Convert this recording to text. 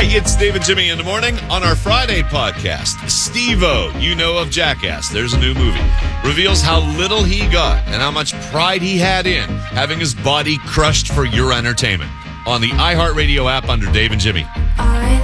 Hi, it's Dave and Jimmy in the morning. On our Friday podcast, Steve-O, you know of Jackass, there's a new movie, reveals how little he got and how much pride he had in having his body crushed for your entertainment on the iHeartRadio app under Dave and Jimmy.